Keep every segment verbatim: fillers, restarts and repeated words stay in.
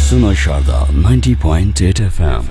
सुनो Sharda ninety point eight F M.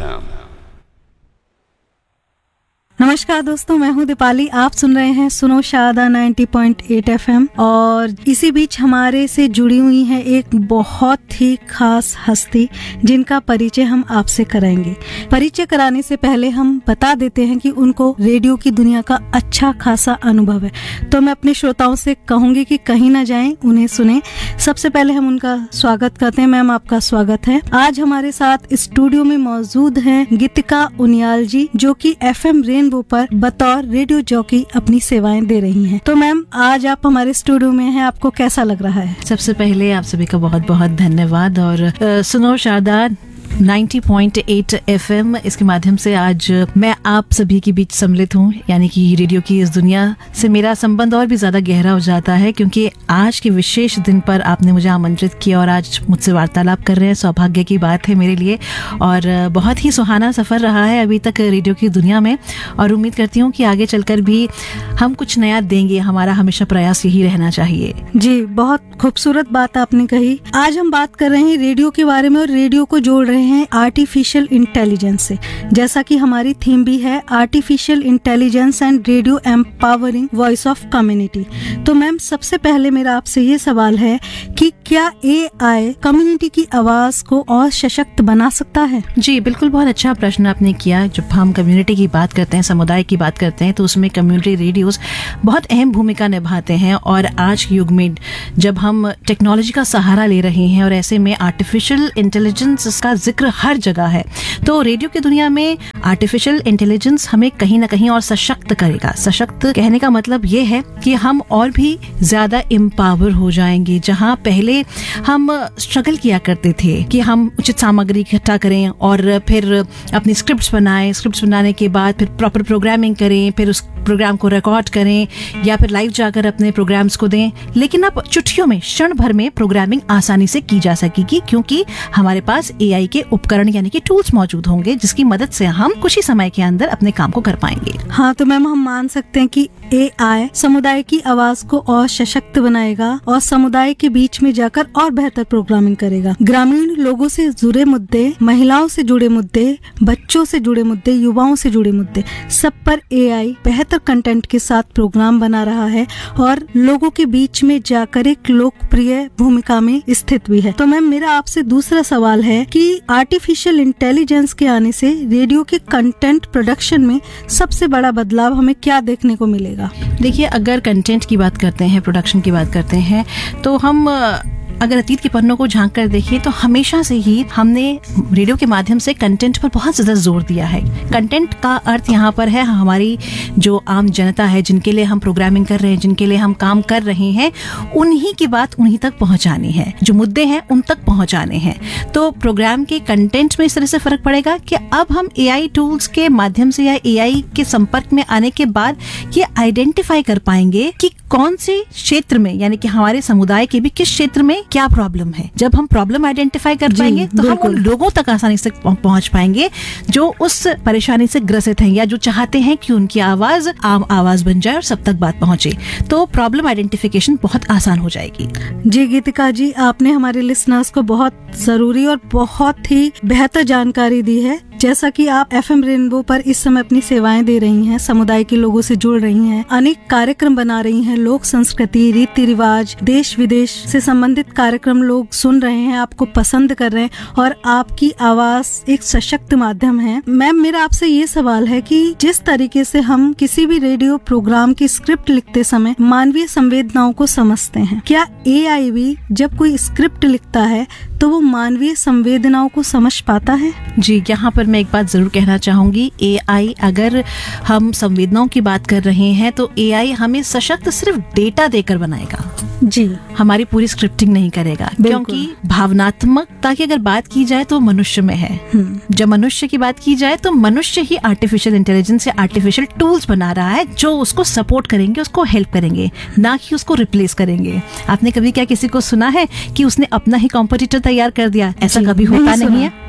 नमस्कार दोस्तों, मैं हूं दीपाली। आप सुन रहे हैं सुनो Sharda ninety point eight F M और इसी बीच हमारे से जुड़ी हुई है एक बहुत ही खास हस्ती जिनका परिचय हम आपसे कराएंगे। परिचय कराने से पहले हम बता देते हैं कि उनको रेडियो की दुनिया का अच्छा खासा अनुभव है, तो मैं अपने श्रोताओं से कहूंगी कि कहीं ना जाएं, उन्हें सुने। सबसे पहले हम उनका स्वागत करते हैं। मैम, आपका स्वागत है। आज हमारे साथ स्टूडियो में मौजूद हैं गीतिका उनियाल जी, जो कि एफ एम रेनबो पर बतौर रेडियो जॉकी अपनी सेवाएं दे रही हैं। तो मैम, आज आप हमारे स्टूडियो में हैं, आपको कैसा लग रहा है? सबसे पहले आप सभी का बहुत बहुत धन्यवाद। और आ, सुनो Sharda ninety point eight F M, इसके माध्यम से आज मैं आप सभी के बीच सम्मिलित हूँ, यानी कि रेडियो की इस दुनिया से मेरा संबंध और भी ज्यादा गहरा हो जाता है, क्योंकि आज के विशेष दिन पर आपने मुझे आमंत्रित किया और आज मुझसे वार्तालाप कर रहे हैं। सौभाग्य की बात है मेरे लिए और बहुत ही सुहाना सफर रहा है अभी तक रेडियो की दुनिया में, और उम्मीद करती हूँ कि आगे चलकर भी हम कुछ नया देंगे। हमारा हमेशा प्रयास यही रहना चाहिए। जी, बहुत खूबसूरत बात आपने कही। आज हम बात कर रहे हैं रेडियो के बारे में और रेडियो को जोड़ रहे हैं आर्टिफिशियल इंटेलिजेंस से। जैसा कि हमारी थीम भी है artificial intelligence and radio empowering voice of community. तो मैम, सबसे पहले मेरा आपसे ये सवाल है कि क्या ए आई कम्युनिटी की आवाज को और सशक्त बना सकता है? जी बिल्कुल, बहुत अच्छा प्रश्न आपने किया। जब हम कम्युनिटी की बात करते हैं, समुदाय की बात करते हैं, तो उसमें कम्युनिटी रेडियोस बहुत अहम भूमिका निभाते हैं। और आज के युग में जब हम टेक्नोलॉजी का सहारा ले रहे हैं और ऐसे में आर्टिफिशियल इंटेलिजेंस का जिक्र हर जगह है, तो रेडियो की दुनिया में आर्टिफिशियल इंटेलिजेंस हमें कहीं ना कहीं और सशक्त करेगा। सशक्त कहने का मतलब ये है कि हम और भी ज्यादा एम्पावर हो जाएंगे। जहां पहले हम स्ट्रगल किया करते थे कि हम उचित सामग्री इकट्ठा करें और फिर अपनी स्क्रिप्ट्स बनाएं, स्क्रिप्ट्स बनाने के बाद फिर प्रॉपर प्रोग्रामिंग करें, फिर उस प्रोग्राम को रिकॉर्ड करें या फिर लाइव जाकर अपने प्रोग्राम्स को दें, लेकिन अब चुटकियों में, क्षण भर में प्रोग्रामिंग आसानी से की जा सकेगी, क्योंकि हमारे पास ए आई के उपकरण यानी कि टूल्स मौजूद होंगे, जिसकी मदद से हम कुछ ही समय के अंदर अपने काम को कर पाएंगे। हाँ, तो मैम, हम मान सकते हैं कि ए आई समुदाय की आवाज को और सशक्त बनाएगा और समुदाय के बीच में जाकर और बेहतर प्रोग्रामिंग करेगा। ग्रामीण लोगों से जुड़े मुद्दे, महिलाओं से जुड़े मुद्दे, बच्चों से जुड़े मुद्दे, युवाओं से जुड़े मुद्दे, सब पर ए आई बेहतर कंटेंट के साथ प्रोग्राम बना रहा है और लोगों के बीच में जाकर एक लोकप्रिय भूमिका में स्थित भी है। तो मैम, मेरा आपसे दूसरा सवाल है कि आर्टिफिशियल इंटेलिजेंस के आने से रेडियो के कंटेंट प्रोडक्शन में सबसे बड़ा बदलाव हमें क्या देखने को मिलेगा? देखिए, अगर कंटेंट की बात करते हैं, प्रोडक्शन की बात करते हैं, तो हम अगर अतीत के पन्नों को झांक कर देखें तो हमेशा से ही हमने रेडियो के माध्यम से कंटेंट पर बहुत ज्यादा जोर दिया है। कंटेंट का अर्थ यहाँ पर है हमारी जो आम जनता है, जिनके लिए हम प्रोग्रामिंग कर रहे हैं, जिनके लिए हम काम कर रहे हैं, उन्हीं की बात उन्हीं तक पहुंचानी है, जो मुद्दे हैं उन तक पहुंचाने हैं। तो प्रोग्राम के कंटेंट में इस तरह से फर्क पड़ेगा कि अब हम ए आई टूल्स के माध्यम से या ए आई के संपर्क में आने के बाद ये आइडेंटिफाई कर पाएंगे कि कौन से क्षेत्र में, यानी कि हमारे समुदाय के भी किस क्षेत्र में क्या प्रॉब्लम है। जब हम प्रॉब्लम आइडेंटिफाई कर पाएंगे तो हम उन लोगों तक आसानी से पहुंच पाएंगे जो उस परेशानी से ग्रसित हैं या जो चाहते हैं कि उनकी आवाज आम आवाज बन जाए और सब तक बात पहुंचे। तो प्रॉब्लम आइडेंटिफिकेशन बहुत आसान हो जाएगी। जी गीतिका जी, आपने हमारे लिसनर्स को बहुत जरूरी और बहुत ही बेहतर जानकारी दी है। जैसा कि आप एफ एम रेनबो पर इस समय अपनी सेवाएं दे रही हैं, समुदाय के लोगों से जुड़ रही हैं, अनेक कार्यक्रम बना रही हैं, लोक संस्कृति, रीति रिवाज, देश विदेश से संबंधित कार्यक्रम लोग सुन रहे हैं, आपको पसंद कर रहे हैं और आपकी आवाज एक सशक्त माध्यम है। मैम, मेरा आपसे ये सवाल है कि जिस तरीके से हम किसी भी रेडियो प्रोग्राम की स्क्रिप्ट लिखते समय मानवीय संवेदनाओं को समझते हैं, क्या ए आई भी जब कोई स्क्रिप्ट लिखता है तो वो मानवीय संवेदनाओं को समझ पाता है? जी, यहाँ पर मैं एक बात जरूर कहना चाहूंगी। ए आई, अगर हम संवेदनाओं की बात कर रहे हैं तो ए आई हमें सशक्त सिर्फ डेटा देकर बनाएगा। जी, हमारी पूरी स्क्रिप्टिंग नहीं करेगा, क्योंकि भावनात्मकता की अगर बात की जाए तो मनुष्य में है। जब मनुष्य की बात की जाए तो मनुष्य ही आर्टिफिशियल इंटेलिजेंस या आर्टिफिशियल टूल्स बना रहा है जो उसको सपोर्ट करेंगे, उसको हेल्प करेंगे, ना कि उसको रिप्लेस करेंगे। आपने कभी क्या किसी को सुना है कि उसने अपना ही कॉम्पिटिटर तैयार कर दिया? ऐसा कभी होता नहीं है। और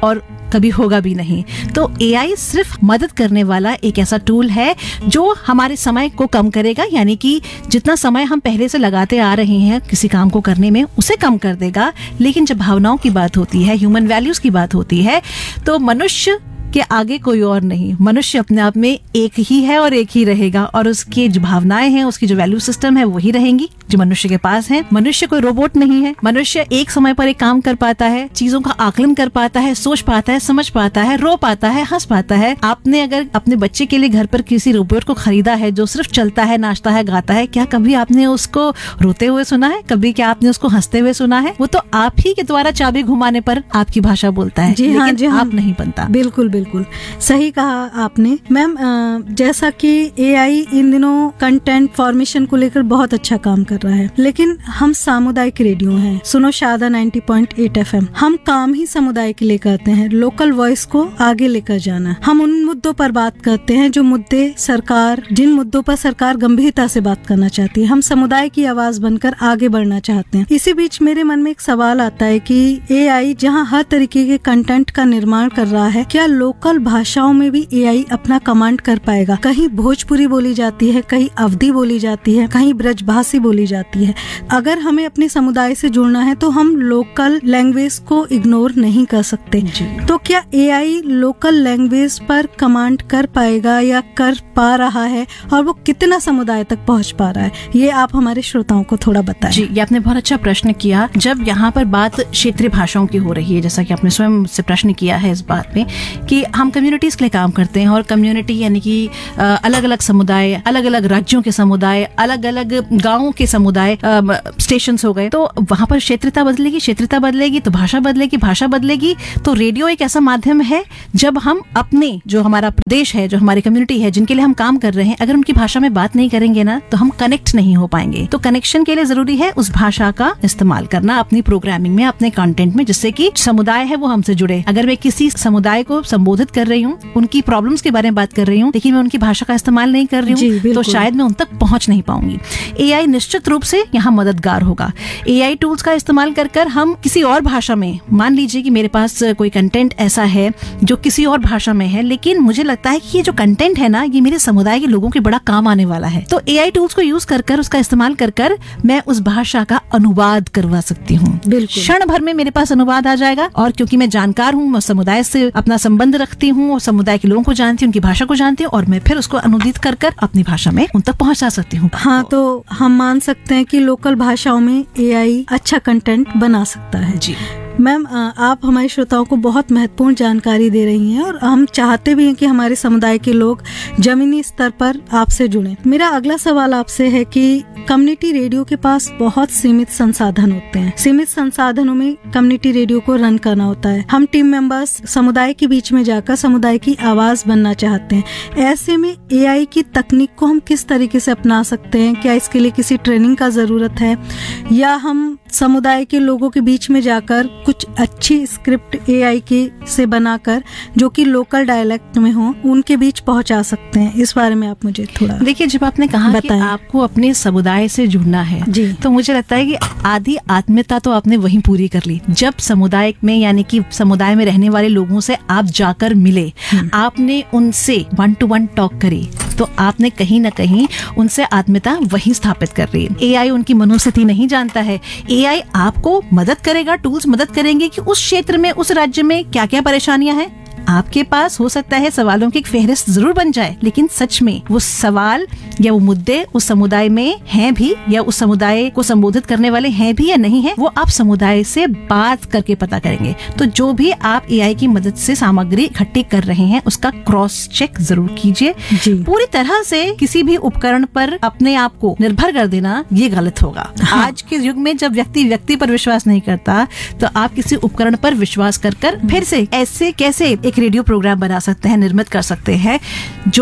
कभी होगा भी नहीं। तो एआई सिर्फ मदद करने वाला एक ऐसा टूल है जो हमारे समय को कम करेगा, यानी कि जितना समय हम पहले से लगाते आ रहे हैं किसी काम को करने में उसे कम कर देगा। लेकिन जब भावनाओं की बात होती है, ह्यूमन वैल्यूज की बात होती है, तो मनुष्य के आगे कोई और नहीं। मनुष्य अपने आप में एक ही है और एक ही रहेगा, और उसकी जो भावनाएं हैं, उसकी जो वैल्यू सिस्टम है वही रहेंगी जो मनुष्य के पास है। मनुष्य कोई रोबोट नहीं है। मनुष्य एक समय पर एक काम कर पाता है, चीजों का आकलन कर पाता है, सोच पाता है, समझ पाता है, रो पाता है, हंस पाता है। आपने अगर अपने बच्चे के लिए घर पर किसी रोबोट को खरीदा है जो सिर्फ चलता है, नाचता है, गाता है, क्या कभी आपने उसको रोते हुए सुना है? कभी क्या आपने उसको हंसते हुए सुना है? वो तो आप ही के द्वारा चाबी घुमाने पर आपकी भाषा बोलता है, जी हाँ, जी हाँ, आप नहीं बनता। बिल्कुल बिल्कुल सही कहा आपने मैम। जैसा कि एआई इन दिनों कंटेंट फॉर्मेशन को लेकर बहुत अच्छा काम कर रहा है, लेकिन हम सामुदायिक रेडियो हैं, सुनो शारदा नब्बे पॉइंट आठ एफएम। हम काम ही समुदाय के लिए करते हैं, लोकल वॉइस को आगे लेकर जाना। हम उन मुद्दों पर बात करते हैं जो मुद्दे सरकार जिन मुद्दों पर सरकार गंभीरता से बात करना चाहती है। हम समुदाय की आवाज बनकर आगे बढ़ना चाहते हैं। इसी बीच मेरे मन में एक सवाल आता है कि एआई जहां हर तरीके के कंटेंट का निर्माण कर रहा है, क्या लोकल भाषाओं में भी एआई अपना कमांड कर पाएगा? कहीं भोजपुरी बोली जाती है, कहीं अवधी बोली जाती है, कहीं ब्रजभाषी बोली जाती है। अगर हमें अपने समुदाय से जुड़ना है तो हम लोकल लैंग्वेज को इग्नोर नहीं कर सकते। तो क्या एआई लोकल लैंग्वेज पर कमांड कर पाएगा या कर पा रहा है, और वो कितना समुदाय तक पहुंच पा रहा है? ये आप हमारे श्रोताओं को थोड़ा बताएं। जी, ये आपने बहुत अच्छा प्रश्न किया। जब यहाँ पर बात क्षेत्रीय भाषाओं की हो रही है, जैसा कि आपने स्वयं से प्रश्न किया है इस बात में कि हम कम्युनिटीज के लिए काम करते हैं, और कम्युनिटी यानी कि अलग अलग समुदाय, अलग अलग राज्यों के समुदाय, अलग अलग गांवों के समुदाय, स्टेशंस हो गए। तो वहां पर क्षेत्रीयता बदलेगी, क्षेत्रीयता बदलेगी तो भाषा बदलेगी, भाषा बदलेगी तो रेडियो एक ऐसा माध्यम है जब हम अपने जो हमारा प्रदेश है, जो हमारी कम्युनिटी है, जिनके लिए हम काम कर रहे हैं, अगर उनकी भाषा में बात नहीं करेंगे ना तो हम कनेक्ट नहीं हो पाएंगे। तो कनेक्शन के लिए जरूरी है उस भाषा का इस्तेमाल करना अपनी प्रोग्रामिंग में, अपने कंटेंट में, जिससे कि समुदाय है वो हमसे जुड़े। अगर मैं किसी समुदाय को संबोधित कर रही हूँ, उनकी प्रॉब्लम्स के बारे में बात कर रही हूँ, लेकिन मैं उनकी भाषा का इस्तेमाल नहीं कर रही हूँ, तो शायद मैं उन तक पहुंच नहीं पाऊंगी। एआई निश्चित रूप से यहाँ मददगार होगा। एआई टूल्स का इस्तेमाल कर कर हम किसी और भाषा में, मान लीजिए कि मेरे पास कोई कंटेंट ऐसा है जो किसी और भाषा में है, लेकिन मुझे लगता है कि ये जो कंटेंट है ना, ये मेरे समुदाय के लोगों के बड़ा काम आने वाला है, तो एआई टूल्स को यूज कर कर, उसका इस्तेमाल कर कर मैं उस भाषा का अनुवाद करवा सकती हूँ। क्षण भर में मेरे पास अनुवाद आ जाएगा, और क्योंकि मैं जानकार हूँ, मैं समुदाय से अपना संबंध रखती हूँ और समुदाय के लोगों को जानती हूँ, उनकी भाषा को जानती हूँ, और मैं फिर उसको अनुदित कर कर अपनी भाषा में उन तक पहुँचा सकती हूँ। हाँ, तो हम मान सकते हैं कि लोकल भाषाओं में एआई अच्छा कंटेंट बना सकता है। जी मैम, आप हमारे श्रोताओं को बहुत महत्वपूर्ण जानकारी दे रही हैं, और हम चाहते भी हैं कि हमारे समुदाय के लोग जमीनी स्तर पर आपसे जुड़ें। मेरा अगला सवाल आपसे है कि कम्युनिटी रेडियो के पास बहुत सीमित संसाधन होते हैं। सीमित संसाधनों में कम्युनिटी रेडियो को रन करना होता है। हम टीम मेंबर्स समुदाय के बीच में जाकर समुदाय की आवाज बनना चाहते हैं। ऐसे में एआई की तकनीक को हम किस तरीके से अपना सकते हैं? क्या इसके लिए किसी ट्रेनिंग का जरूरत है, या हम समुदाय के लोगों के बीच में जाकर कुछ अच्छी स्क्रिप्ट एआई की से बनाकर जो कि लोकल डायलेक्ट में हो, उनके बीच पहुंचा सकते हैं? इस बारे में आप मुझे थोड़ा देखिए। जब आपने कहा कि आपको अपने समुदाय से जुड़ना है, जी, तो मुझे लगता है कि आधी आत्मीयता तो आपने वहीं पूरी कर ली। जब समुदाय में, यानी कि समुदाय में रहने वाले लोगों से आप जाकर मिले, आपने उनसे वन टू वन टॉक करी, तो आपने कहीं ना कहीं उनसे आत्मीयता वहीं स्थापित कर रही है। एआई उनकी मनोस्थिति नहीं जानता है। एआई आपको मदद करेगा, टूल्स मदद करेंगे कि उस क्षेत्र में, उस राज्य में क्या क्या परेशानियां हैं। आपके पास हो सकता है सवालों की एक फेहरिस्त जरूर बन जाए, लेकिन सच में वो सवाल या वो मुद्दे उस समुदाय में हैं भी, या उस समुदाय को संबोधित करने वाले हैं भी या नहीं है, वो आप समुदाय से बात करके पता करेंगे। तो जो भी आप एआई की मदद से सामग्री इकट्ठी कर रहे हैं, उसका क्रॉस चेक जरूर कीजिए। पूरी तरह से किसी भी उपकरण पर अपने आप को निर्भर कर देना ये गलत होगा। हाँ। आज के युग में जब व्यक्ति व्यक्ति पर विश्वास नहीं करता, तो आप किसी उपकरण पर विश्वास कर कर फिर से ऐसे कैसे एक रेडियो प्रोग्राम बना सकते हैं, निर्मित कर सकते हैं जो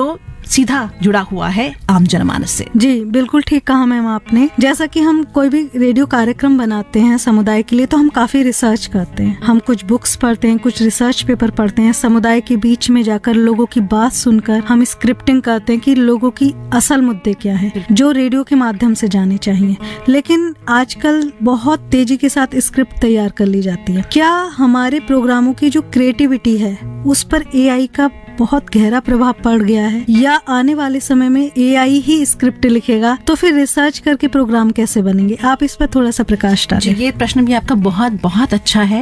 सीधा जुड़ा हुआ है आम जनमानस से। जी बिल्कुल ठीक कहा मैम आपने। जैसा कि हम कोई भी रेडियो कार्यक्रम बनाते हैं समुदाय के लिए तो हम काफी रिसर्च करते हैं, हम कुछ बुक्स पढ़ते हैं, कुछ रिसर्च पेपर पढ़ते हैं, समुदाय के बीच में जाकर लोगों की बात सुनकर हम स्क्रिप्टिंग करते हैं कि लोगों की असल मुद्दे क्या है जो रेडियो के माध्यम से जाने चाहिए। लेकिन आजकल बहुत तेजी के साथ स्क्रिप्ट तैयार कर ली जाती है। क्या हमारे प्रोग्रामों की जो क्रिएटिविटी है उस पर एआई का बहुत गहरा प्रभाव पड़ गया है, या आने वाले समय में एआई ही स्क्रिप्ट लिखेगा तो फिर रिसर्च करके प्रोग्राम कैसे बनेंगे? आप इस पर थोड़ा सा प्रकाश डालें। ये प्रश्न भी आपका बहुत बहुत अच्छा है।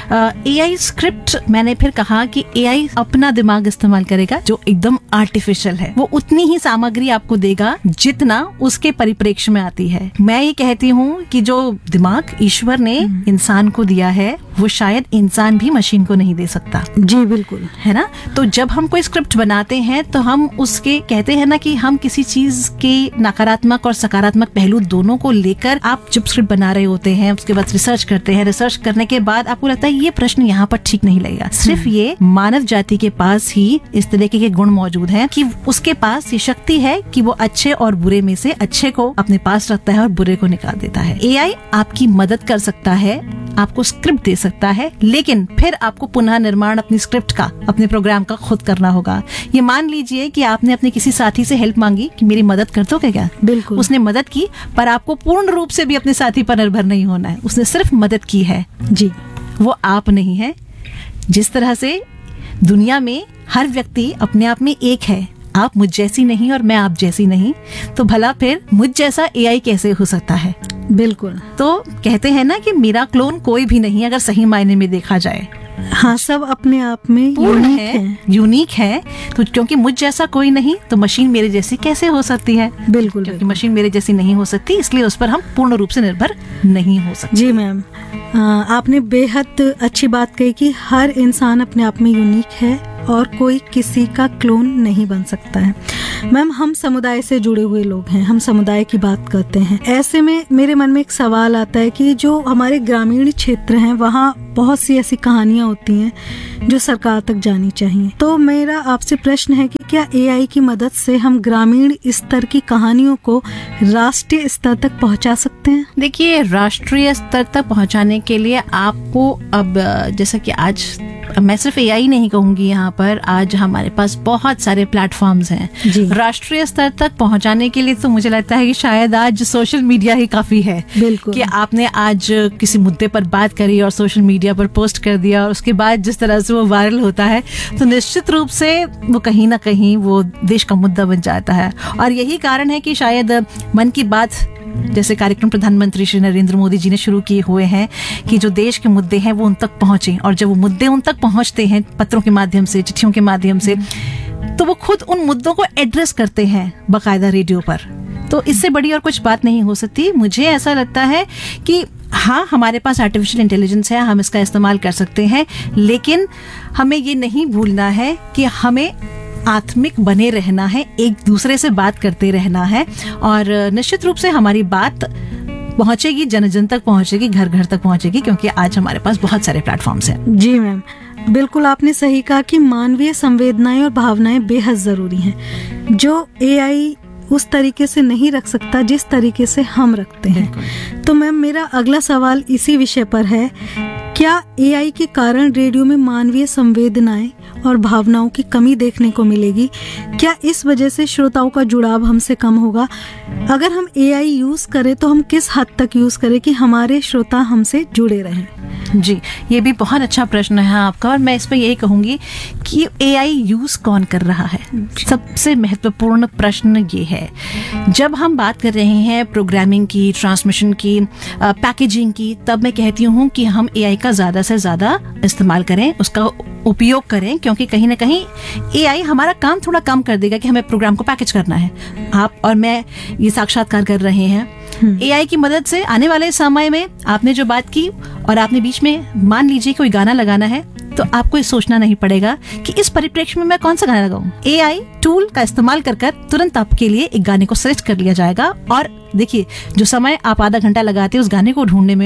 एआई स्क्रिप्ट, मैंने फिर कहा कि एआई अपना दिमाग इस्तेमाल करेगा जो एकदम आर्टिफिशियल है। वो उतनी ही सामग्री आपको देगा जितना उसके परिप्रेक्ष्य में आती है। मैं ये कहती हूँ कि जो दिमाग ईश्वर ने इंसान को दिया है वो शायद इंसान भी मशीन को नहीं दे सकता। जी बिल्कुल, है ना। तो जब हम कोई स्क्रिप्ट बनाते हैं तो हम उसके, कहते हैं ना कि हम किसी चीज के नकारात्मक और सकारात्मक पहलू दोनों को लेकर आप जब स्क्रिप्ट बना रहे होते हैं उसके बाद रिसर्च करते हैं। रिसर्च करने के बाद आपको लगता है ये प्रश्न यहाँ पर ठीक नहीं लगेगा। सिर्फ ये मानव जाति के पास ही इस तरह के गुण मौजूद हैं कि उसके पास ये शक्ति है कि वो अच्छे और बुरे में से अच्छे को अपने पास रखता है और बुरे को निकाल देता है। एआई आपकी मदद कर सकता है, आपको स्क्रिप्ट दे सकता है, लेकिन फिर आपको पुनः निर्माण अपनी स्क्रिप्ट का, अपने प्रोग्राम का खुद करना होगा। ये मान लीजिए कि आपने अपने किसी साथी से हेल्प मांगी कि मेरी मदद कर दोगे क्या? बिल्कुल, उसने मदद की, पर आपको पूर्ण रूप से भी अपने साथी पर निर्भर नहीं होना है। उसने सिर्फ मदद की है, जी, वो आप नहीं है। जिस तरह से दुनिया में हर व्यक्ति अपने आप में एक है, आप मुझ जैसी नहीं और मैं आप जैसी नहीं, तो भला फिर मुझ जैसा एआई कैसे हो सकता है? बिल्कुल। तो कहते हैं ना कि मेरा क्लोन कोई भी नहीं, अगर सही मायने में देखा जाए। हाँ, सब अपने आप में पूर्ण यूनिक है, है, यूनिक है। तो क्योंकि मुझ जैसा कोई नहीं तो मशीन मेरे जैसी कैसे हो सकती है? बिल्कुल, क्योंकि मशीन मेरे जैसी नहीं हो सकती, इसलिए उस पर हम पूर्ण रूप से निर्भर नहीं हो सकते। जी मैम, आपने बेहद अच्छी बात कही कि हर इंसान अपने आप में यूनिक है और कोई किसी का क्लोन नहीं बन सकता है। मैम, हम समुदाय से जुड़े हुए लोग हैं, हम समुदाय की बात करते हैं। ऐसे में मेरे मन में एक सवाल आता है कि जो हमारे ग्रामीण क्षेत्र हैं वहाँ बहुत सी ऐसी कहानियाँ होती हैं जो सरकार तक जानी चाहिए। तो मेरा आपसे प्रश्न है कि क्या एआई की मदद से हम ग्रामीण स्तर की कहानियों को राष्ट्रीय स्तर तक पहुँचा सकते हैं? देखिए, राष्ट्रीय स्तर तक पहुँचाने के लिए आपको अब, जैसा कि आज मैं सिर्फ एआई नहीं कहूंगी, यहाँ पर आज हमारे पास बहुत सारे प्लेटफॉर्म्स हैं राष्ट्रीय स्तर तक पहुंचाने के लिए। तो मुझे लगता है कि शायद आज सोशल मीडिया ही काफी है। बिल्कुल, कि आपने आज किसी मुद्दे पर बात करी और सोशल मीडिया पर पोस्ट कर दिया और उसके बाद जिस तरह से वो वायरल होता है तो निश्चित रूप से वो कहीं ना कहीं वो देश का मुद्दा बन जाता है। और यही कारण है कि शायद मन की बात जैसे कार्यक्रम प्रधानमंत्री श्री नरेंद्र मोदी जी ने शुरू किए हुए हैं कि जो देश के मुद्दे हैं वो उन तक पहुंचे, और जब वो मुद्दे उन तक पहुंचते हैं पत्रों के माध्यम से, चिट्ठियों के माध्यम से, तो वो खुद उन मुद्दों को एड्रेस करते हैं बाकायदा रेडियो पर। तो इससे बड़ी और कुछ बात नहीं हो सकती। मुझे ऐसा लगता है कि हाँ, हमारे पास आर्टिफिशियल इंटेलिजेंस है, हम इसका इस्तेमाल कर सकते हैं, लेकिन हमें ये नहीं भूलना है कि हमें आत्मिक बने रहना है, एक दूसरे से बात करते रहना है, और निश्चित रूप से हमारी बात पहुंचेगी, जन जन तक पहुंचेगी, घर घर तक पहुंचेगी, क्योंकि आज हमारे पास बहुत सारे प्लेटफॉर्म्स हैं। जी मैम, बिल्कुल आपने सही कहा कि मानवीय संवेदनाएं और भावनाएं बेहद जरूरी हैं, जो एआई उस तरीके से नहीं रख सकता जिस तरीके से हम रखते हैं। तो मैम, मेरा अगला सवाल इसी विषय पर है, क्या एआई के कारण रेडियो में मानवीय संवेदनाएं और भावनाओं की कमी देखने को मिलेगी? क्या इस वजह से श्रोताओं का जुड़ाव हमसे कम होगा? अगर हम एआई यूज करें तो हम किस हद तक यूज करें कि हमारे श्रोता हमसे जुड़े रहें? जी, ये भी बहुत अच्छा प्रश्न है आपका, और मैं इस पर यही कहूंगी कि एआई यूज कौन कर रहा है। सबसे महत्वपूर्ण प्रश्न ये है, जब हम बात कर रहे हैं प्रोग्रामिंग की, ट्रांसमिशन की, पैकेजिंग की, तब मैं कहती हूँ कि हम एआई का ज्यादा से ज्यादा इस्तेमाल करें, उसका उपयोग करें, क्योंकि कहीं ना कहीं एआई हमारा काम थोड़ा कम कर देगा कि हमें प्रोग्राम को पैकेज करना है। आप और मैं ये साक्षात्कार कर रहे हैं, एआई की मदद से आने वाले समय में आपने जो बात की और आपने बीच में मान लीजिए कोई गाना लगाना है, तो आपको ये सोचना नहीं पड़ेगा कि इस परिप्रेक्ष्य में मैं कौन सा गाना लगाऊं। एआई टूल का इस्तेमाल कर कर तुरंत आपके लिए एक गाने को सर्च कर लिया जाएगा, और देखिए, जो समय आप आधा घंटा लगाते हैं उस गाने को ढूंढने में,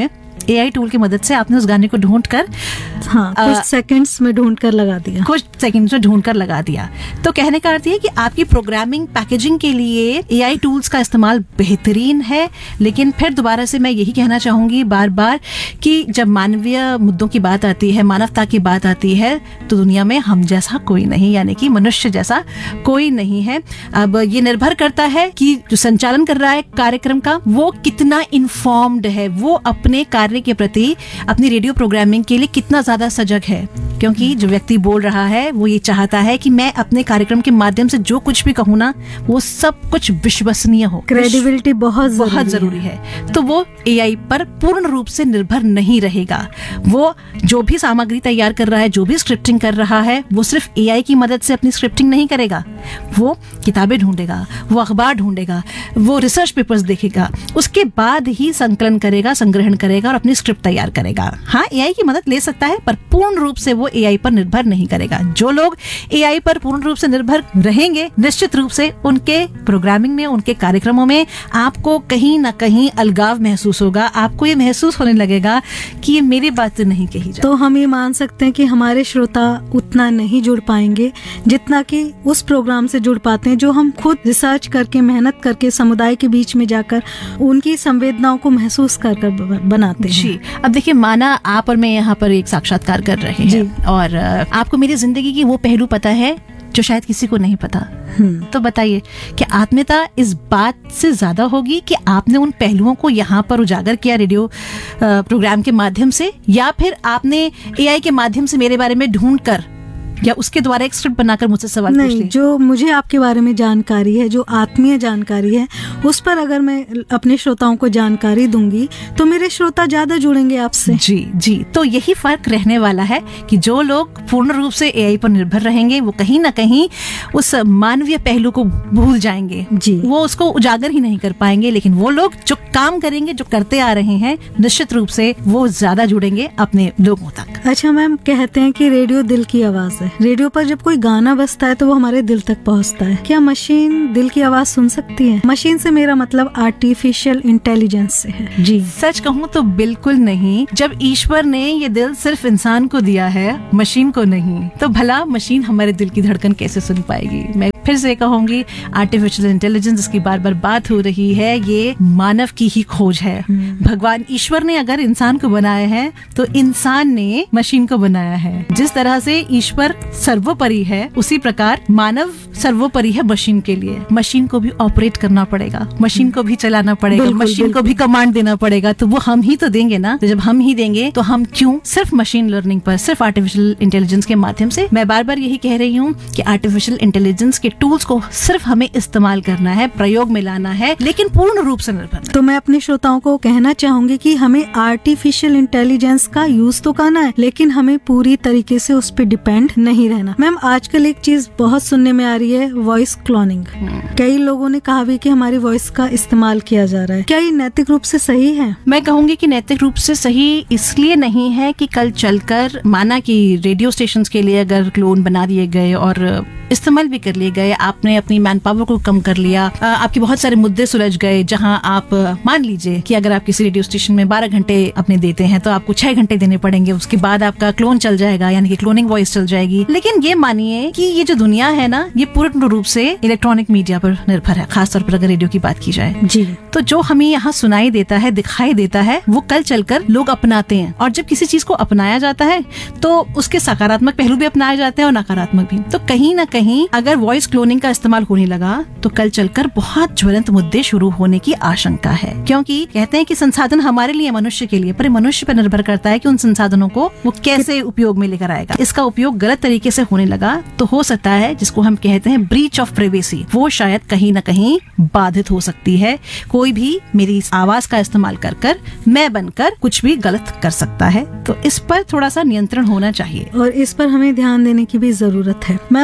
एआई टूल की मदद से आपने उस गाने को ढूंढ कर हाँ, कुछ सेकंड्स में ढूंढ कर लगा दिया कुछ सेकंड्स में ढूंढ कर लगा दिया। तो कहने का अर्थ है कि आपकी प्रोग्रामिंग पैकेजिंग के लिए एआई टूल्स का इस्तेमाल बेहतरीन है। लेकिन फिर दोबारा से मैं यही कहना चाहूंगी बार बार कि जब मानवीय मुद्दों की बात आती है, मानवता की बात आती है, तो दुनिया में हम जैसा कोई नहीं, यानी कि मनुष्य जैसा कोई नहीं है। अब ये निर्भर करता है कि जो संचालन कर रहा है कार्यक्रम का वो कितना इन्फॉर्म्ड है, वो अपने कार्य के प्रति, अपनी रेडियो प्रोग्रामिंग के लिए कितना ज्यादा सजग है। क्योंकि जो व्यक्ति बोल रहा है वो ये चाहता है कि मैं अपने कार्यक्रम के माध्यम से जो कुछ भी कहूँ ना वो सब कुछ विश्वसनीय हो, क्रेडिबिलिटी बहुत बहुत जरूरी है। तो वो एआई पर पूर्ण रूप से निर्भर नहीं रहेगा। वो जो भी सामग्री तैयार कर रहा है, जो भी स्क्रिप्टिंग कर रहा है, वो सिर्फ एआई की मदद से अपनी स्क्रिप्टिंग नहीं करेगा। वो किताबें ढूंढेगा, वो अखबार ढूंढेगा, वो रिसर्च पेपर्स देखेगा, उसके बाद ही संकलन करेगा, संग्रहण करेगा और अपनी स्क्रिप्ट तैयार करेगा। हाँ, एआई की मदद ले सकता है पर पूर्ण रूप से वो एआई पर निर्भर नहीं करेगा। जो लोग एआई पर पूर्ण रूप से निर्भर रहेंगे, निश्चित रूप से उनके प्रोग्रामिंग में, उनके कार्यक्रमों में आपको कहीं ना कहीं अलगाव महसूस होगा। आपको ये महसूस होने लगेगा कि ये मेरी बात नहीं कही जाए। तो हम ये मान सकते हैं कि हमारे श्रोता उतना नहीं जुड़ पाएंगे जितना कि उस प्रोग्राम से जुड़ पाते हैं जो हम खुद रिसर्च करके, मेहनत करके, समुदाय के बीच में जाकर उनकी संवेदनाओं को महसूस कर कर बनाते हैं। जी, अब देखिए, माना आप और मैं यहाँ पर एक साक्षात्कार कर रहे हैं और आपको मेरी जिंदगी की वो पहलू पता है जो शायद किसी को नहीं पता। तो बताइए कि आत्मीयता इस बात से ज्यादा होगी कि आपने उन पहलुओं को यहाँ पर उजागर किया रेडियो प्रोग्राम के माध्यम से, या फिर आपने एआई के माध्यम से मेरे बारे में ढूंढ कर या उसके द्वारा एक स्क्रिप्ट बनाकर मुझसे सवाल पूछ नहीं, जो मुझे आपके बारे में जानकारी है, जो आत्मीय जानकारी है, उस पर अगर मैं अपने श्रोताओं को जानकारी दूंगी तो मेरे श्रोता ज्यादा जुड़ेंगे आपसे। जी जी, तो यही फर्क रहने वाला है कि जो लोग पूर्ण रूप से एआई पर निर्भर रहेंगे वो कहीं ना कहीं उस मानवीय पहलू को भूल जाएंगे। जी, वो उसको उजागर ही नहीं कर पाएंगे। लेकिन वो लोग जो काम करेंगे, जो करते आ रहे हैं, निश्चित रूप से वो ज्यादा जुड़ेंगे अपने लोगों तक। अच्छा मैम, कहते हैं कि रेडियो दिल की आवाज है। रेडियो पर जब कोई गाना बजता है तो वो हमारे दिल तक पहुंचता है। क्या मशीन दिल की आवाज सुन सकती है? मशीन से मेरा मतलब आर्टिफिशियल इंटेलिजेंस से है। जी, सच कहूँ तो बिल्कुल नहीं। जब ईश्वर ने ये दिल सिर्फ इंसान को दिया है, मशीन को नहीं, तो भला मशीन हमारे दिल की धड़कन कैसे सुन पाएगी? मैं फिर से कहूंगी, आर्टिफिशियल इंटेलिजेंस जिसकी बार बार बात हो रही है, ये मानव की ही खोज है। भगवान ईश्वर ने अगर इंसान को बनाया है तो इंसान ने मशीन को बनाया है। जिस तरह से ईश्वर सर्वोपरि है, उसी प्रकार मानव सर्वोपरि है मशीन के लिए। मशीन को भी ऑपरेट करना पड़ेगा, मशीन को भी चलाना पड़ेगा, मशीन को भी कमांड देना पड़ेगा। तो वो हम ही तो देंगे ना। तो जब हम ही देंगे तो हम क्यों सिर्फ मशीन लर्निंग पर, सिर्फ आर्टिफिशियल इंटेलिजेंस के माध्यम से? मैं बार बार यही कह रही हूँ कि आर्टिफिशियल इंटेलिजेंस के टूल्स को सिर्फ हमें इस्तेमाल करना है, प्रयोग में लाना है, लेकिन पूर्ण रूप से निर्भर। तो मैं अपने श्रोताओं को कहना चाहूंगी कि हमें आर्टिफिशियल इंटेलिजेंस का यूज तो करना है, लेकिन हमें पूरी तरीके से उस पर डिपेंड नहीं रहना। मैम, आजकल एक चीज बहुत सुनने में आ रही है, वॉइस क्लोनिंग। कई लोगों ने कहा भी कि हमारी वॉइस का इस्तेमाल किया जा रहा है। क्या ये नैतिक रूप से सही है? मैं कहूंगी कि नैतिक रूप से सही इसलिए नहीं है कि कल चलकर माना कि रेडियो स्टेशंस के लिए अगर क्लोन बना दिए गए और इस्तेमाल भी कर लिए गए, आपने अपनी मैन पावर को कम कर लिया, आपके बहुत सारे मुद्दे सुलझ गए। जहां आप मान लीजिए कि अगर आप किसी रेडियो स्टेशन में बारह घंटे अपने देते हैं तो आपको छह घंटे देने पड़ेंगे, उसके बाद आपका क्लोन चल जाएगा, यानी कि क्लोनिंग वॉइस चल जाएगी। लेकिन ये मानिए कि ये जो दुनिया है ना, ये पूर्ण रूप से इलेक्ट्रॉनिक मीडिया पर निर्भर है, खासतौर पर अगर रेडियो की बात की जाए। जी, तो जो हमें यहाँ सुनाई देता है, दिखाई देता है, वो कल चलकर लोग अपनाते हैं। और जब किसी चीज को अपनाया जाता है तो उसके सकारात्मक पहलू भी अपनाए जाते हैं और नकारात्मक भी। तो कहीं ना कहीं अगर वॉइस क्लोनिंग का इस्तेमाल होने लगा तो कल चलकर बहुत ज्वलंत मुद्दे शुरू होने की आशंका है। क्योंकि कहते हैं कि संसाधन हमारे लिए, मनुष्य के लिए, पर मनुष्य पर निर्भर करता है कि उन संसाधनों को वो कैसे उपयोग में लेकर आएगा। इसका उपयोग गलत तरीके से होने लगा तो हो सकता है, जिसको हम कहते हैं ब्रीच ऑफ प्राइवेसी, वो शायद कहीं ना कहीं बाधित हो सकती है। कोई भी मेरी आवाज का इस्तेमाल कर कर मैं बनकर कुछ भी गलत कर सकता है। तो इस पर थोड़ा सा नियंत्रण होना चाहिए और इस पर हमें ध्यान देने की भी जरूरत है। मैम,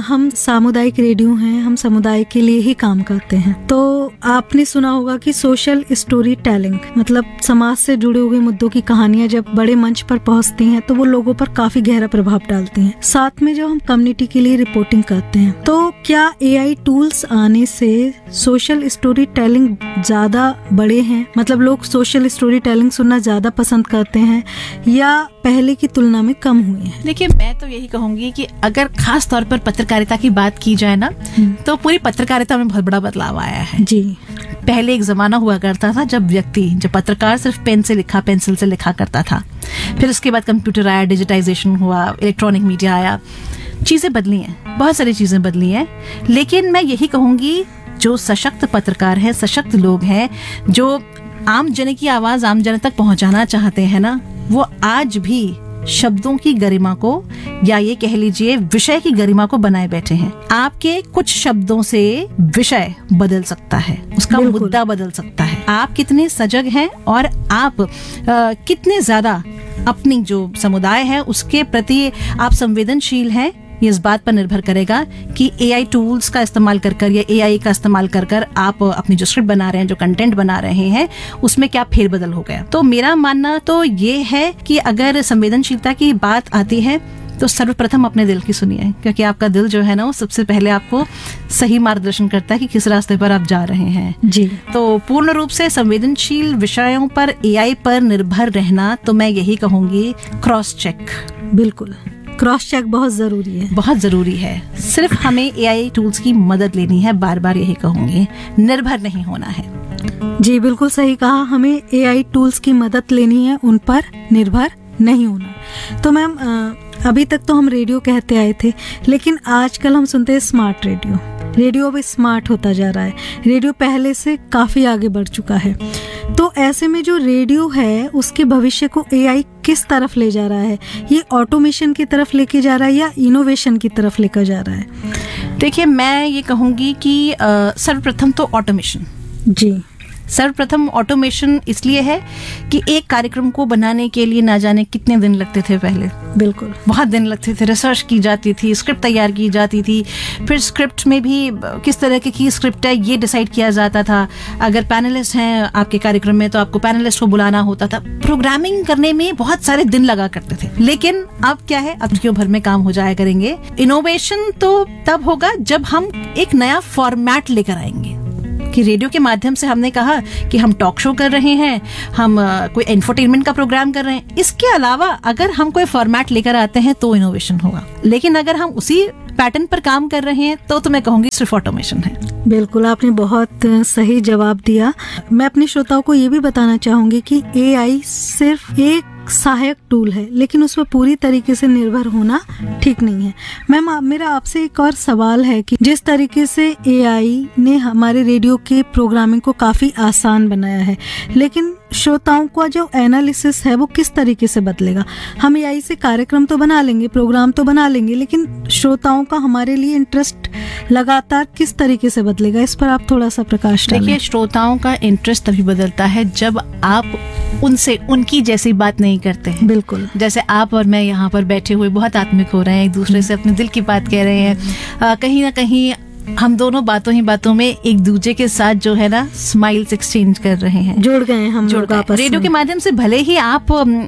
हम सामुदायिक रेडियो हैं, हम समुदाय के लिए ही काम करते हैं। तो आपने सुना होगा कि सोशल स्टोरी टेलिंग मतलब समाज से जुड़े हुए मुद्दों की कहानियां जब बड़े मंच पर पहुंचती हैं तो वो लोगों पर काफी गहरा प्रभाव डालती हैं। साथ में जब हम कम्युनिटी के लिए रिपोर्टिंग करते हैं, तो क्या एआई टूल्स आने से सोशल स्टोरी टेलिंग ज्यादा बड़े हैं, मतलब लोग सोशल स्टोरी टेलिंग सुनना ज्यादा पसंद करते हैं या पहले की तुलना में कम हुए हैं? देखिए, मैं तो यही कहूंगी कि अगर खास तौर पर पत्रकारिता की बात की जाए ना, तो पूरी पत्रकारिता में बहुत बड़ा बदलाव आया है जी। पहले एक जमाना हुआ करता था जब व्यक्ति, जब पत्रकार सिर्फ पेन से लिखा, पेंसिल से लिखा करता था। फिर उसके बाद कंप्यूटर आया, डिजिटाइजेशन हुआ, इलेक्ट्रॉनिक मीडिया आया, चीजें बदली हैं, बहुत सारी चीजें बदली हैं। लेकिन मैं यही कहूंगी, जो सशक्त पत्रकार हैं, सशक्त लोग हैं, जो आम जन की आवाज आम जन तक पहुंचाना चाहते हैं ना, वो आज भी शब्दों की गरिमा को, या ये कह लीजिए विषय की गरिमा को बनाए बैठे हैं। आपके कुछ शब्दों से विषय बदल सकता है, उसका मुद्दा बदल सकता है। आप कितने सजग हैं और आप आ, कितने ज्यादा अपनी जो समुदाय है उसके प्रति आप संवेदनशील हैं, ये इस बात पर निर्भर करेगा कि एआई टूल्स का इस्तेमाल कर कर या एआई का इस्तेमाल कर कर आप अपनी जो स्क्रिप्ट बना रहे हैं, जो कंटेंट बना रहे हैं, उसमें क्या फेरबदल हो गया। तो मेरा मानना तो ये है कि अगर संवेदनशीलता की बात आती है तो सर्वप्रथम अपने दिल की सुनिए, क्योंकि आपका दिल जो है ना, वो सबसे पहले आपको सही मार्गदर्शन करता है कि किस रास्ते पर आप जा रहे हैं जी। तो पूर्ण रूप से संवेदनशील विषयों पर एआई पर निर्भर रहना, तो मैं यही कहूंगी क्रॉस चेक। बिल्कुल, क्रॉस चेक बहुत जरूरी है, बहुत जरूरी है। सिर्फ हमें एआई टूल्स की मदद लेनी है, बार बार यही कहूंगी, निर्भर नहीं होना है। जी बिल्कुल सही कहा, हमें एआई टूल्स की मदद लेनी है, उन पर निर्भर नहीं होना। तो मैम, अभी तक तो हम रेडियो कहते आए थे, लेकिन आजकल हम सुनते हैं स्मार्ट रेडियो। रेडियो अब स्मार्ट होता जा रहा है, रेडियो पहले से काफी आगे बढ़ चुका है। तो ऐसे में जो रेडियो है उसके भविष्य को एआई किस तरफ ले जा रहा है? ये ऑटोमेशन की तरफ लेके जा रहा है या इनोवेशन की तरफ लेकर जा रहा है? देखिए, मैं ये कहूंगी कि सर्वप्रथम तो ऑटोमेशन। जी, सर्वप्रथम ऑटोमेशन इसलिए है कि एक कार्यक्रम को बनाने के लिए ना जाने कितने दिन लगते थे पहले। बिल्कुल, बहुत दिन लगते थे, रिसर्च की जाती थी, स्क्रिप्ट तैयार की जाती थी, फिर स्क्रिप्ट में भी किस तरह की स्क्रिप्ट है ये डिसाइड किया जाता था। अगर पैनलिस्ट हैं आपके कार्यक्रम में तो आपको पैनलिस्ट को बुलाना होता था। प्रोग्रामिंग करने में बहुत सारे दिन लगा करते थे। लेकिन अब क्या है, अब क्यों भर में काम हो जाया करेंगे। इनोवेशन तो तब होगा जब हम एक नया फॉर्मेट लेकर आएंगे, कि रेडियो के माध्यम से हमने कहा कि हम टॉक शो कर रहे हैं, हम uh, कोई एंटरटेनमेंट का प्रोग्राम कर रहे हैं। इसके अलावा अगर हम कोई फॉर्मेट लेकर आते हैं तो इनोवेशन होगा। लेकिन अगर हम उसी पैटर्न पर काम कर रहे हैं तो तो मैं कहूंगी सिर्फ ऑटोमेशन है। बिल्कुल, आपने बहुत सही जवाब दिया। मैं अपने श्रोताओं को ये भी बताना चाहूंगी कि एआई सिर्फ एक सहायक टूल है, लेकिन उस पर पूरी तरीके से निर्भर होना ठीक नहीं है। मैम, मेरा आपसे एक और सवाल है कि जिस तरीके से एआई ने हमारे रेडियो के प्रोग्रामिंग को काफी आसान बनाया है, लेकिन श्रोताओं का जो एनालिसिस है वो किस तरीके से बदलेगा? हम एआई से कार्यक्रम तो बना लेंगे, प्रोग्राम तो बना लेंगे, लेकिन श्रोताओं का हमारे लिए इंटरेस्ट लगातार किस तरीके से बदलेगा? इस पर आप थोड़ा सा प्रकाश डालें। देखिए, श्रोताओं का इंटरेस्ट तभी बदलता है जब आप उनसे उनकी जैसी बात नहीं करते हैं। बिल्कुल, जैसे आप और मैं यहाँ पर बैठे हुए बहुत आत्मिक हो रहे हैं, एक दूसरे से अपने दिल की बात कह रहे हैं, आ, कहीं ना कहीं हम दोनों बातों ही बातों में एक दूसरे के साथ जो है ना स्माइल्स एक्सचेंज कर रहे हैं, जुड़ गए हम जुड़ गए। रेडियो के माध्यम से भले ही आप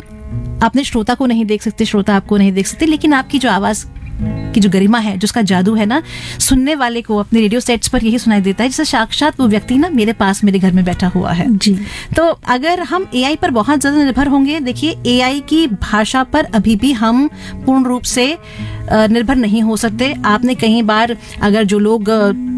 अपने श्रोता को नहीं देख सकते, श्रोता आपको नहीं देख सकते, लेकिन आपकी जो आवाज की जो गरिमा है, जिसका जादू है ना, सुनने वाले को अपने रेडियो सेट्स पर यही सुनाई देता है जैसे साक्षात वो व्यक्ति ना मेरे पास मेरे घर में बैठा हुआ है जी। तो अगर हम एआई पर बहुत ज्यादा निर्भर होंगे, देखिए एआई की भाषा पर अभी भी हम पूर्ण रूप से निर्भर नहीं हो सकते। आपने कई बार, अगर जो लोग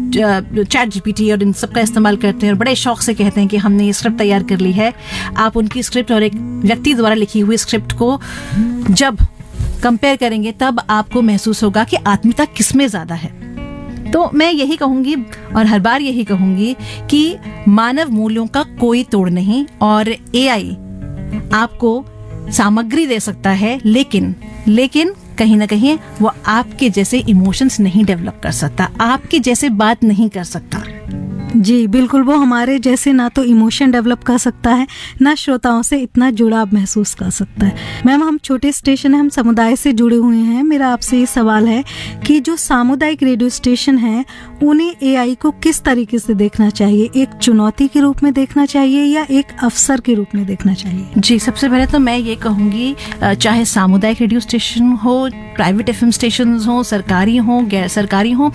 चैट जीपीटी और इन सब का इस्तेमाल करते हैं और बड़े शौक से कहते हैं कि हमने ये स्क्रिप्ट तैयार कर ली है, आप उनकी स्क्रिप्ट और एक व्यक्ति द्वारा लिखी हुई स्क्रिप्ट को जब कंपेयर करेंगे तब आपको महसूस होगा कि आत्मीयता किसमें ज्यादा है। तो मैं यही कहूंगी और हर बार यही कहूंगी कि मानव मूल्यों का कोई तोड़ नहीं, और एआई आपको सामग्री दे सकता है, लेकिन लेकिन कहीं ना कहीं वो आपके जैसे इमोशंस नहीं डेवलप कर सकता, आपके जैसे बात नहीं कर सकता। जी बिल्कुल, वो हमारे जैसे ना तो इमोशन डेवलप कर सकता है, ना श्रोताओं से इतना जुड़ाव महसूस कर सकता है। मैम, हम छोटे स्टेशन हैं, हम समुदाय से जुड़े हुए हैं। मेरा आपसे ये सवाल है कि जो सामुदायिक रेडियो स्टेशन हैं उन्हें एआई को किस तरीके से देखना चाहिए? एक चुनौती के रूप में देखना चाहिए या एक अवसर के रूप में देखना चाहिए? जी, सबसे पहले तो मैं ये कहूँगी, चाहे सामुदायिक रेडियो स्टेशन हो, प्राइवेट एफएम स्टेशन हो, सरकारी हो, गैर सरकारी हो,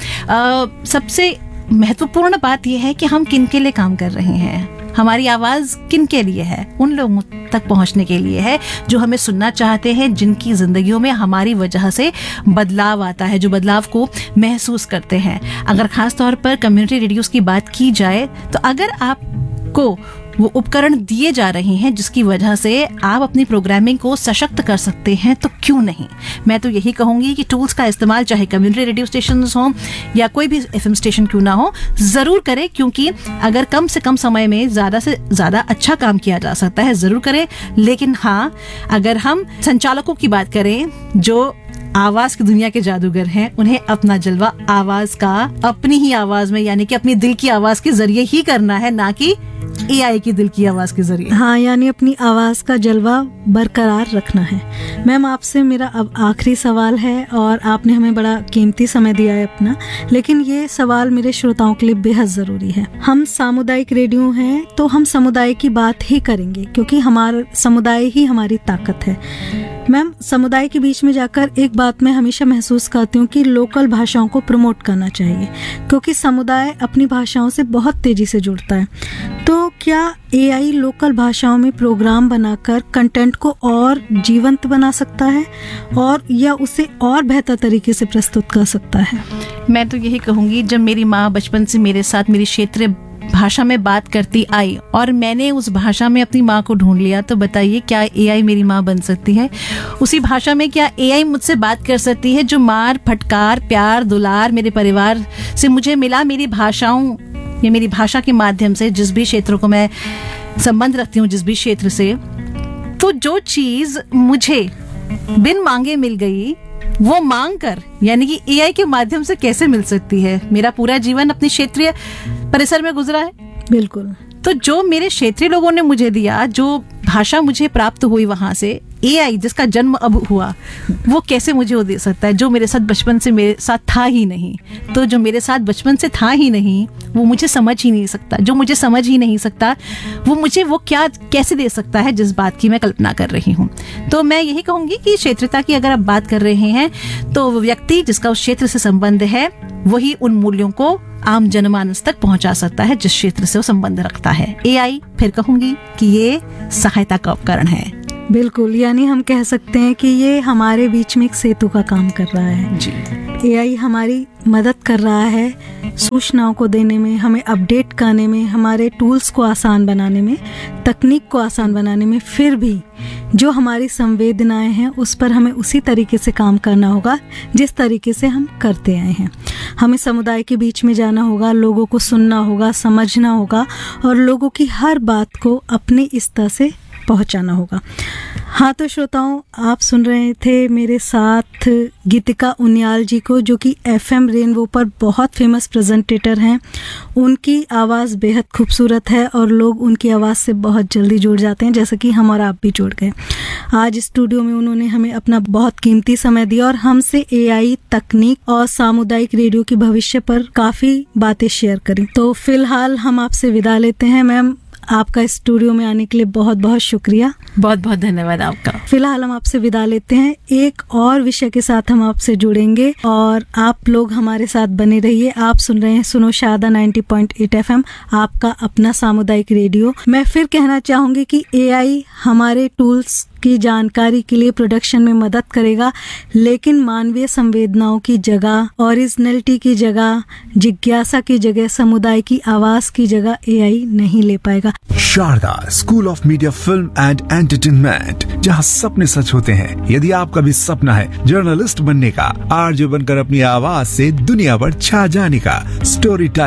सबसे महत्वपूर्ण बात यह है कि हम किन के लिए काम कर रहे हैं। हमारी आवाज किन के लिए है? उन लोगों तक पहुंचने के लिए है जो हमें सुनना चाहते हैं, जिनकी जिंदगियों में हमारी वजह से बदलाव आता है, जो बदलाव को महसूस करते हैं। अगर खास तौर पर कम्युनिटी रेडियोस की बात की जाए तो अगर आपको वो उपकरण दिए जा रहे हैं जिसकी वजह से आप अपनी प्रोग्रामिंग को सशक्त कर सकते हैं, तो क्यों नहीं? मैं तो यही कहूंगी कि टूल्स का इस्तेमाल चाहे कम्युनिटी रेडियो स्टेशन हो या कोई भी एफएम स्टेशन क्यों ना हो, जरूर करें, क्योंकि अगर कम से कम समय में ज्यादा से ज्यादा अच्छा काम किया जा सकता है, जरूर करें। लेकिन हाँ, अगर हम संचालकों की बात करें जो आवाज की दुनिया के जादूगर हैं, उन्हें अपना जलवा आवाज का अपनी ही आवाज में, यानी कि अपनी दिल की आवाज के जरिए ही करना है, ना कि एआई की दिल की आवाज के जरिए। हाँ, यानी अपनी आवाज का जलवा बरकरार रखना है। मैम, आपसे मेरा अब आखिरी सवाल है और आपने हमें बड़ा कीमती समय दिया है अपना, लेकिन ये सवाल मेरे श्रोताओं के लिए बेहद जरूरी है। हम सामुदायिक रेडियो हैं तो हम समुदाय की बात ही करेंगे, क्योंकि हमारा समुदाय ही हमारी ताकत है। मैम, समुदाय के बीच में जाकर एक बात मैं हमेशा महसूस करती हूँ कि लोकल भाषाओं को प्रमोट करना चाहिए, क्योंकि समुदाय अपनी भाषाओं से बहुत तेजी से जुड़ता है। तो क्या एआई लोकल भाषाओं में प्रोग्राम बनाकर कंटेंट को और जीवंत बना सकता है और या उसे और बेहतर तरीके से प्रस्तुत कर सकता है? मैं तो यही कहूँगी, जब मेरी माँ बचपन से मेरे साथ मेरी क्षेत्रीय भाषा में बात करती आई और मैंने उस भाषा में अपनी माँ को ढूंढ लिया, तो बताइए क्या एआई मेरी माँ बन सकती है? उसी भाषा में क्या एआई मुझसे बात कर सकती है? जो मार, फटकार, प्यार, दुलार मेरे परिवार से मुझे मिला मेरी भाषाओं या मेरी भाषा के माध्यम से, जिस भी क्षेत्रों को मैं संबंध रखती हूँ, जिस भी क्षेत्र से, तो जो चीज मुझे बिन मांगे मिल गई वो मांग कर, यानी कि एआई के माध्यम से कैसे मिल सकती है? मेरा पूरा जीवन अपनी क्षेत्रीय परिसर में गुजरा है। बिल्कुल। तो जो मेरे क्षेत्रीय लोगों ने मुझे दिया, जो भाषा मुझे प्राप्त हुई वहां से, एआई जिसका जन्म अब हुआ, वो कैसे मुझे वो दे सकता है जो मेरे साथ बचपन से मेरे साथ था ही नहीं? तो जो मेरे साथ बचपन से था ही नहीं वो मुझे समझ ही नहीं सकता, जो मुझे समझ ही नहीं सकता वो मुझे वो क्या कैसे दे सकता है जिस बात की मैं कल्पना कर रही हूँ। तो मैं यही कहूंगी कि क्षेत्रता की अगर आप बात कर रहे हैं तो व्यक्ति जिसका उस क्षेत्र से संबंध है वही उन मूल्यों को आम जनमानस तक पहुंचा सकता है जिस क्षेत्र से वो संबंध रखता है। एआई फिर कहूंगी कि ये सहायता का उपकरण है। बिल्कुल, यानी हम कह सकते हैं कि ये हमारे बीच में एक सेतु का काम कर रहा है। जी, एआई हमारी मदद कर रहा है सूचनाओं को देने में, हमें अपडेट करने में, हमारे टूल्स को आसान बनाने में, तकनीक को आसान बनाने में। फिर भी जो हमारी संवेदनाएं हैं उस पर हमें उसी तरीके से काम करना होगा जिस तरीके से हम करते आए हैं। हमें समुदाय के बीच में जाना होगा, लोगों को सुनना होगा, समझना होगा और लोगों की हर बात को अपनी इस तरह से पहुंचाना होगा। हाँ, तो श्रोताओं, आप सुन रहे थे मेरे साथ गीतिका उनियाल जी को, जो कि एफएम रेनबो पर बहुत फेमस प्रेजेंटेटर हैं। उनकी आवाज़ बेहद खूबसूरत है और लोग उनकी आवाज़ से बहुत जल्दी जुड़ जाते हैं, जैसे कि हम और आप भी जुड़ गए। आज स्टूडियो में उन्होंने हमें अपना बहुत कीमती समय दिया और हमसे एआई, तकनीक और सामुदायिक रेडियो के भविष्य पर काफ़ी बातें शेयर करी। तो फिलहाल हम आपसे विदा लेते हैं। मैम, आपका स्टूडियो में आने के लिए बहुत बहुत शुक्रिया। बहुत बहुत धन्यवाद आपका। फिलहाल हम आपसे विदा लेते हैं। एक और विषय के साथ हम आपसे जुड़ेंगे और आप लोग हमारे साथ बने रहिए। आप सुन रहे हैं सुनो शारदा नब्बे पॉइंट आठ एफएम, आपका अपना सामुदायिक रेडियो। मैं फिर कहना चाहूंगी कि एआई हमारे टूल्स की जानकारी के लिए प्रोडक्शन में मदद करेगा, लेकिन मानवीय संवेदनाओं की जगह, ओरिजिनलिटी की जगह, जिज्ञासा की जगह, समुदाय की आवाज की जगह एआई नहीं ले पाएगा। Sharda school of media, film and entertainment, जहां सपने सच होते हैं। यदि आपका भी सपना है जर्नलिस्ट बनने का, आरजे बनकर अपनी आवाज से दुनिया पर छा जाने का, story telling,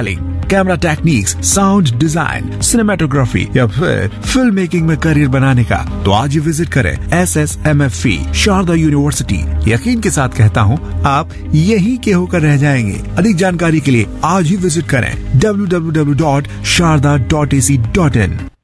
camera techniques, sound design, cinematography या फिर फिल्म मेकिंग में करियर बनाने का, तो आज ही विजिट करें S S M F E Sharda university. यकीन के साथ कहता हूँ, आप यहीं के होकर रह जाएंगे। अधिक जानकारी के लिए आज ही विजिट करें W W W dot Sharda dot A C dot in.